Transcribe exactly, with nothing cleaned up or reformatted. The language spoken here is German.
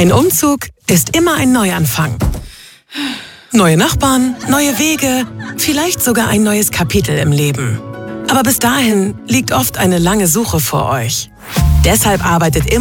Ein Umzug ist immer ein Neuanfang. Neue Nachbarn, neue Wege, vielleicht sogar ein neues Kapitel im Leben. Aber bis dahin liegt oft eine lange Suche vor euch. Deshalb arbeitet